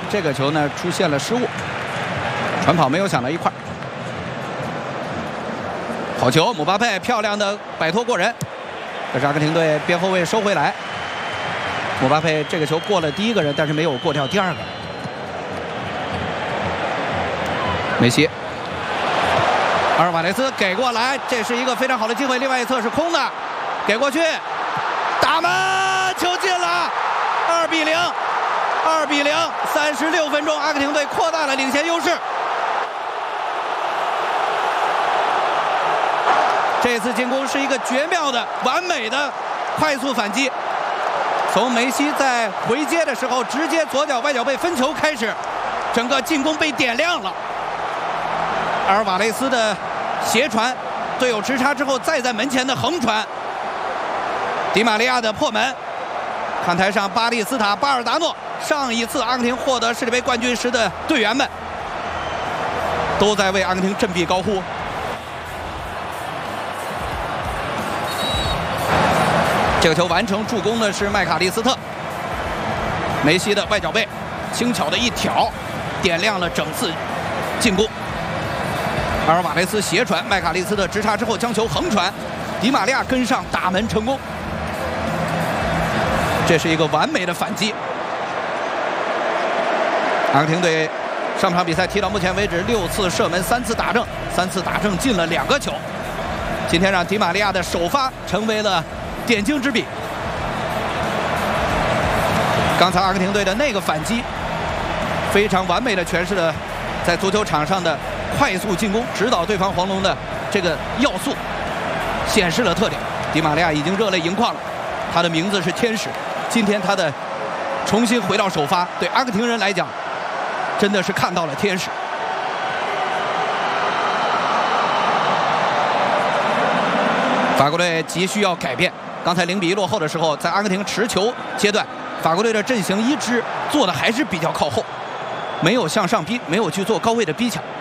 这个球呢出现了失误，传跑没有想到一块儿。好球，姆巴佩漂亮的摆脱过人，这是阿根廷队边后卫收回来。姆巴佩这个球过了第一个人，但是没有过掉第二个。梅西，阿尔瓦雷斯给过来，这是一个非常好的机会。另外一侧是空的，给过去，打门，球进了，2比0，2比0，36分钟，阿根廷队扩大了领先优势。这次进攻是一个绝妙的、完美的快速反击。从梅西在回接的时候，直接左脚外脚背分球开始，整个进攻被点亮了。阿尔瓦雷斯的斜传，队友直插之后再在门前的横传，迪马利亚的破门。看台上巴蒂斯塔、巴尔达诺，上一次阿根廷获得世界杯冠军时的队员们，都在为阿根廷振臂高呼。这个球完成助攻的是麦卡利斯特，梅西的外脚背轻巧的一挑，点亮了整次进攻。阿尔瓦雷斯斜传，麦卡利斯特直插之后将球横传，迪马利亚跟上打门成功。这是一个完美的反击。阿根廷队上场比赛踢到目前为止6次射门3次打正，3次打正进了2个球。今天让迪马利亚的首发成为了点睛之笔。刚才阿根廷队的那个反击，非常完美的诠释了在足球场上的快速进攻，指导对方黄龙的这个要素，显示了特点。迪马利亚已经热泪盈眶了，他的名字是天使。今天他的重新回到首发，对阿根廷人来讲，真的是看到了天使。法国队急需要改变。刚才0比1落后的时候，在阿根廷持球阶段，法国队的阵型一致做的还是比较靠后，没有向上逼，没有去做高位的逼抢。